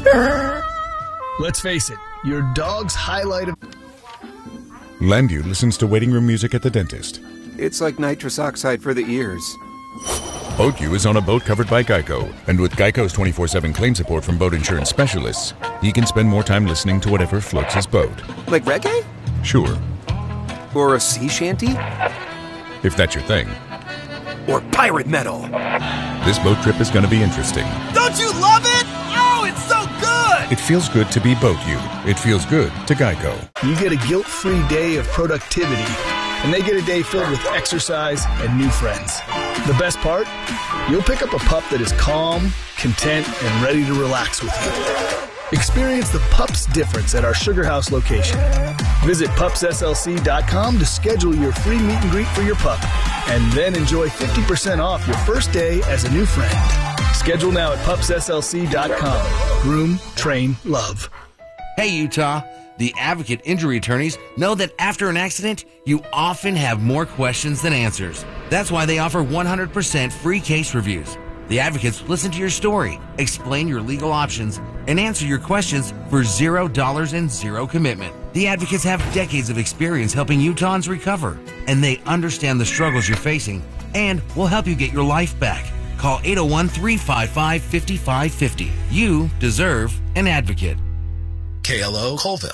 Let's face it, your dog's highlight of... Landu listens to waiting room music at the dentist. It's like nitrous oxide for the ears. BoatU is on a boat covered by Geico, and with Geico's 24/7 claim support from boat insurance specialists, he can spend more time listening to whatever floats his boat. Like reggae? Sure, Or a sea shanty? if that's your thing. Or pirate metal? This boat trip is going to be interesting. Don't you love it? Oh, it's so good! It feels good to be BoatU. It feels good to Geico. You get a guilt-free day of productivity, and they get a day filled with exercise and new friends. The best part? You'll pick up a pup that is calm, content, and ready to relax with you. Experience the Pups difference at our Sugar House location. Visit pupsslc.com to schedule your free meet and greet for your pup, and then enjoy 50% off your first day as a new friend. Schedule now at pupsslc.com. Groom, train, love. Hey, Utah. The Advocate injury attorneys know that after an accident, you often have more questions than answers. That's why they offer 100% free case reviews. The Advocates listen to your story, explain your legal options, and answer your questions for $0 and zero commitment. The Advocates have decades of experience helping Utahns recover, and they understand the struggles you're facing and will help you get your life back. Call 801-355-5550. You deserve an advocate. KLO Colville.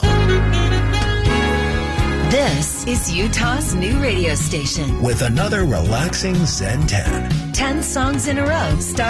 This is Utah's new radio station. With another relaxing Zen 10. 10 songs in a row.